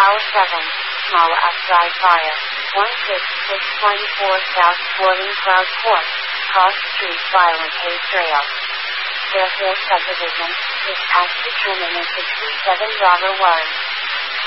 Tower 7, Small Upside Fire, 16624 South Sporting Cloud Court, Cross Street Violent A Trail. Fairfield Subdivision, is as determined in 67 Ward.